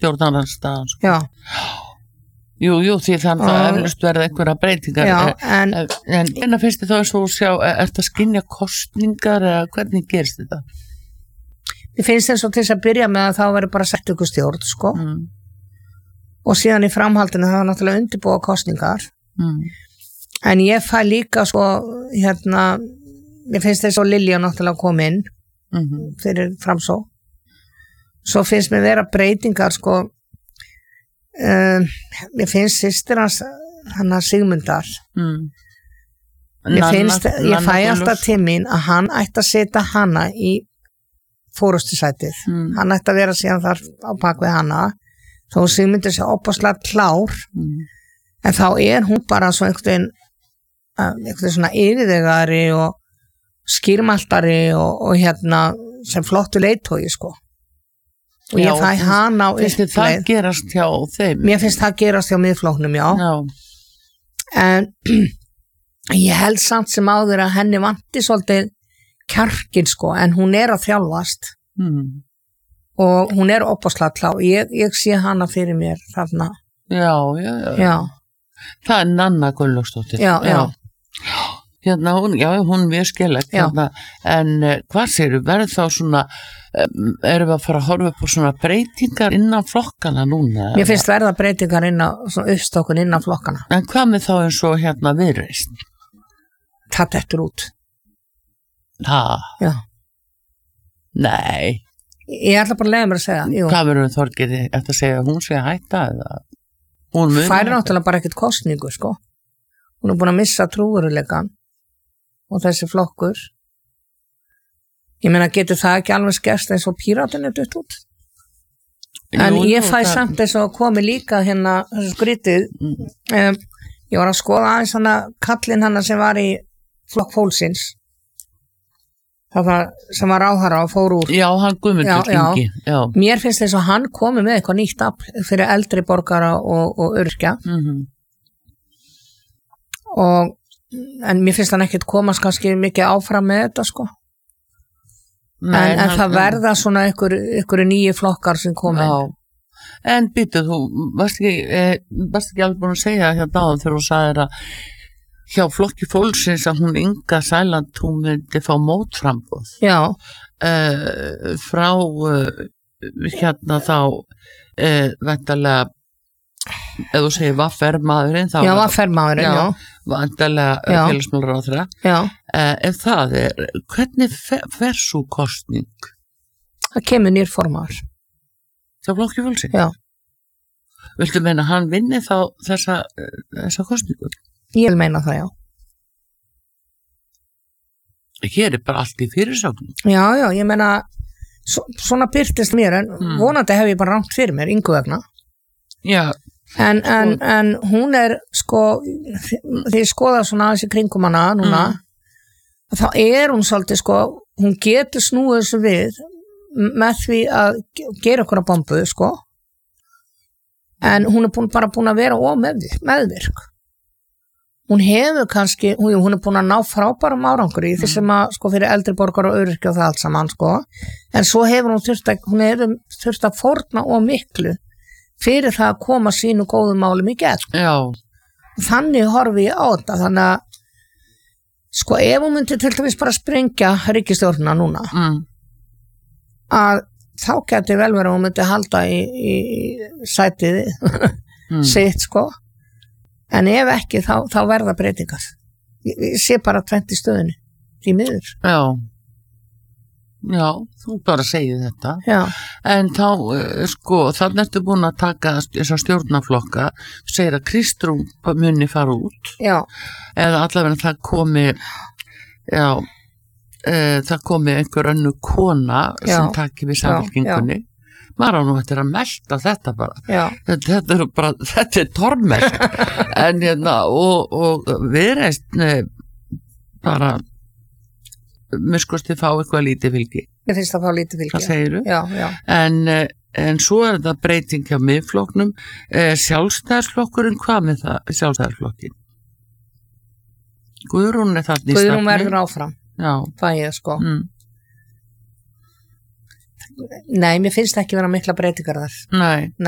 stjórnarandstaðan sko. Já. Jú, því þannig að eflust verða einhverja breytingar. Já, en hvernig finnst þið þá eins og sjá, ertu að skynja kosningar eða hvernig gerist þetta? Mér finnst þess að til þess að byrja með að þá verður bara sett ykkur stjórn, sko. Og síðan í framhaldinu það er náttúrulega undirbúa kosningar. En ég fæ líka, sko, mér finnst þess að Lilja náttúrulega kom inn fyrir Framsókn. Svo finnst mér vera breytingar, sko, mér finnst systir hans hann að Sigmundar mér finnst, ég fæ alltaf til mín að hann ætti að setja hana í fórustusætið hann ætti að vera síðan þar á bakvið hana þó Sigmundur sé opaslega klár en þá er hún bara svo einhvern svona yfirvegari og skýrmaltari og sem flottu leiðtogi sko og ég fæ hana á uppleið. Það gerast hjá þeim? Mér finnst það gerast hjá miðflokknum, já. En ég held samt sem áður að henni vanti svolítið kjarkin, sko, en hún er að þjálfast og hún er opaslega klár. Ég sé hana fyrir mér þarna. Já. Það er Nanna Gunnlaugsdóttir. Já. Hún er mjög skellegt. En hvað segirðu, verður þá svona erum við að fara að horfa upp á svona breytingar innan flokkana núna? Mér finnst verða breytingar svona uppstokkun innan flokkana. En hvað með þá eins og Viðreisn? Það dettur út. Já. Nei. Ég ætla bara að leiða mér að segja. Jú. Hvað verður Þorgerði eftir að segja að hún sé að hætta eða? Færi náttúrulega bara ekkert kosningu, sko. Hún er búin að missa trúveruleikann og þessi flokkur. Ég meina, getur það ekki alveg skerst eins og Píratin er dött út? En ég fæ samt eins og komi líka þessu skrítið. Ég var að skoða aðeins kallinn hana sem var í flokk fólksins. Það sem var ráðherra og fór úr. Já, hann Guðmundur Ingi. Já. Mér finnst þess að hann komi með eitthvað nýtt afl fyrir eldri borgara og öryrkja. En mér finnst hann ekkert komast kannski mikið áfram með þetta, sko. En það verða svona ykkur nýju flokkar sem komin. Já, en býtu, þú varst ekki alveg búin að segja áðan þegar þú sagðir að hjá flokki fólksins að hún Inga Sæland, hún myndi fá mótframboð. Já. Frá þá væntanlega ef þú segir vaffermaðurinn já, vaffermaðurinn, já væntanlega félagsmálaráðherra. Já. Ef það hvernig fer sú kosning? Það kemur nýr formaður. Það flokki fólksins? Já. Viltu meina hann vinni þá þessa kosningu? Ég vil meina það, já. Hér er bara allt í fyrirsögnum. Já, ég meina svona byrtist mér en vonandi hef ég bara rangt fyrir mér, Ingu vegna. Já. En hún er sko, þegar ég skoða svona aðeins í kringum hana núna, þá er hún svolítið sko, hún getur snúið þessu við með því að gera okkur að bombu, sko. En hún er bara búin að vera meðvirk. Hún hefur kannski, hún er búin að ná frábærum árangur í því sem að, sko, fyrir eldri borgar og öryrkja og það allt saman, sko. En svo hefur hún þurft að fórna og miklu fyrir það að koma sínu góðum málum í gegn. Já. Þannig horfi ég á þetta, þannig að, sko, ef hún myndi til dæmis bara sprengja ríkisstjórnina núna, að þá geti vel verið að hún myndi halda í sætið sitt, sko. En ef ekki, þá verða breytingar. Ég sé bara 20 stöðunni, því miður. Já, þú bara segir þetta. Já. En þá, sko, þannig ertu búin að taka þessar stjórnarflokka, segir að Kristrún muni fara út. Já. Eða allavega það komi einhver önnu kona sem taki við samfélkingunni. Maður á nú eftir að melta þetta bara. Þetta er tormelt. En og Viðreisn bara miskusti fá eitthvað lítið fylgi. Mér finnst það fá lítið fylgi. Það segirðu? Já. En svo er þetta breyting hjá miðflokknum. Sjálfstæðisflokkurinn, hvað með það? Sjálfstæðisflokkin? Guðrún er það í stafni. Guðrún verður áfram. Já. Það ég, sko. Nei, mér finnst ekki vera mikla breytingar þar. Nei.